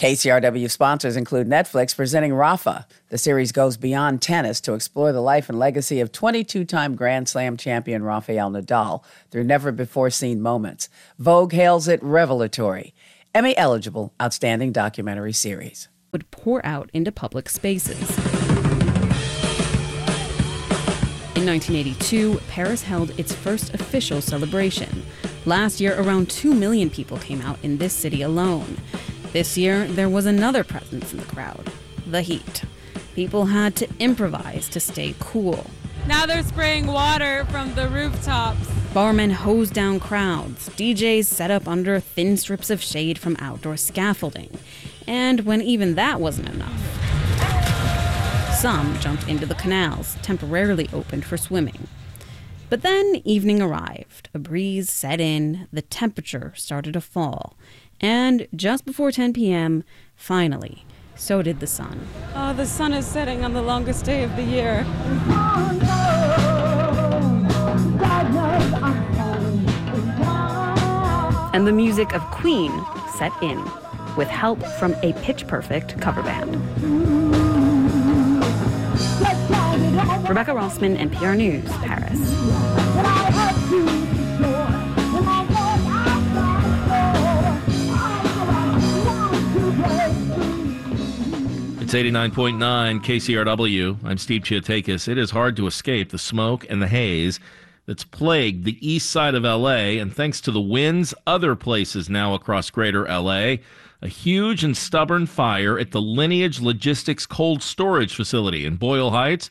KCRW sponsors include Netflix presenting Rafa. The series goes beyond tennis to explore the life and legacy of 22-time Grand Slam champion Rafael Nadal through never-before-seen moments. Vogue hails it revelatory. Emmy-eligible Outstanding Documentary Series. Would pour out into public spaces. In 1982, Paris held its first official celebration. Last year, around 2 million people came out in this city alone. This year, there was another presence in the crowd, the heat. People had to improvise to stay cool. Now they're spraying water from the rooftops. Barmen hosed down crowds. DJs set up under thin strips of shade from outdoor scaffolding. And when even that wasn't enough, some jumped into the canals, temporarily opened for swimming. But then evening arrived. A breeze set in, the temperature started to fall. And just before 10 p.m., finally, so did the sun. Oh, the sun is setting on the longest day of the year. And the music of Queen set in, with help from a pitch-perfect cover band. Rebecca Rossman, NPR News, Paris. It's 89.9 KCRW. I'm Steve Chiatakis. It is hard to escape the smoke and the haze that's plagued the east side of L.A., and thanks to the winds, other places now across greater L.A., a huge and stubborn fire at the Lineage Logistics cold storage facility in Boyle Heights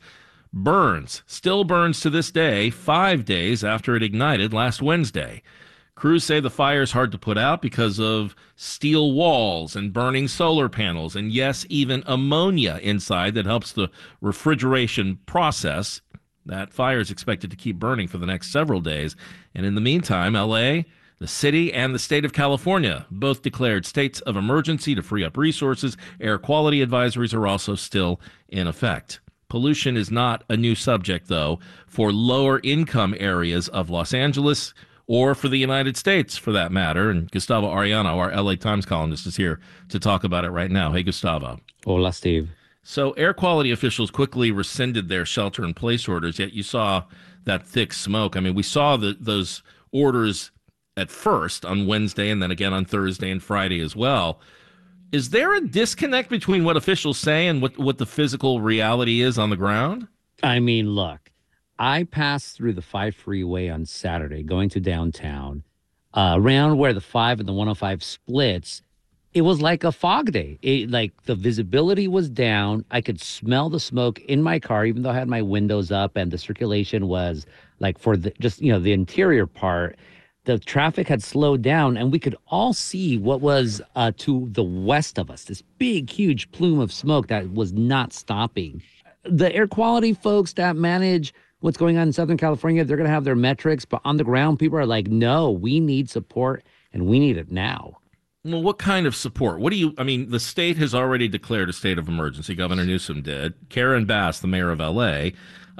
still burns to this day, 5 days after it ignited last Wednesday. Crews say the fire is hard to put out because of steel walls and burning solar panels, and yes, even ammonia inside that helps the refrigeration process. That fire is expected to keep burning for the next several days. And in the meantime, L.A., the city, and the state of California both declared states of emergency to free up resources. Air quality advisories are also still in effect. Pollution is not a new subject, though, for lower income areas of Los Angeles or for the United States, for that matter. And Gustavo Arellano, our LA Times columnist, is here to talk about it right now. Hey, Gustavo. Hola, Steve. So air quality officials quickly rescinded their shelter-in-place orders, yet you saw that thick smoke. I mean, we saw those orders at first on Wednesday and then again on Thursday and Friday as well. Is there a disconnect between what officials say and what the physical reality is on the ground? I mean, look, I passed through the 5 freeway on Saturday going to downtown, around where the 5 and the 105 splits. It was like a fog day. Like the visibility was down. I could smell the smoke in my car, even though I had my windows up and the circulation was like for the the interior part. The traffic had slowed down, and we could all see what was to the west of us, this big, huge plume of smoke that was not stopping. The air quality folks that manage what's going on in Southern California, they're going to have their metrics, but on the ground, people are like, no, we need support, and we need it now. Well, what kind of support? The state has already declared a state of emergency. Governor Newsom did. Karen Bass, the mayor of L.A.,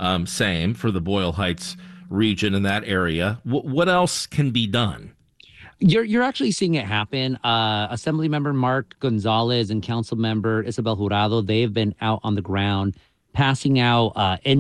same for the Boyle Heights region in that area. What else can be done? You're actually seeing it happen. Assemblymember Mark Gonzalez and Council Member Isabel Jurado, they have been out on the ground passing out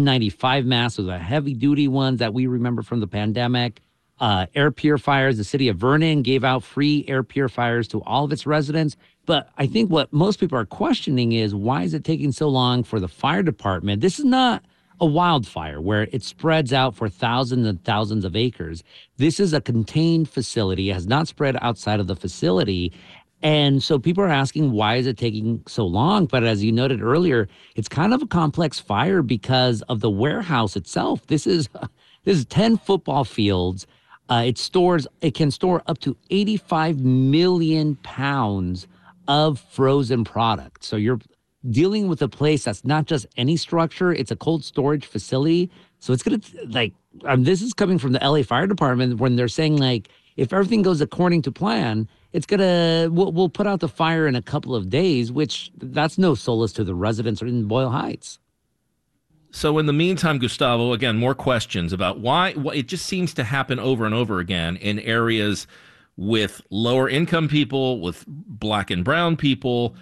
N95 masks, those are heavy-duty ones that we remember from the pandemic. Air purifiers. The city of Vernon gave out free air purifiers to all of its residents. But I think what most people are questioning is, why is it taking so long for the fire department? This is not a wildfire where it spreads out for thousands and thousands of acres. This is a contained facility. It has not spread outside of the facility. And so people are asking, why is it taking so long? But as you noted earlier, it's kind of a complex fire because of the warehouse itself. This is 10 football fields. It can store up to 85 million pounds of frozen product. So you're dealing with a place that's not just any structure, it's a cold storage facility. So it's going to, this is coming from the LA Fire Department when they're saying, if everything goes according to plan, we'll put out the fire in a couple of days, which that's no solace to the residents in Boyle Heights. So in the meantime, Gustavo, again, more questions about why it just seems to happen over and over again in areas with lower income people, with black and brown people,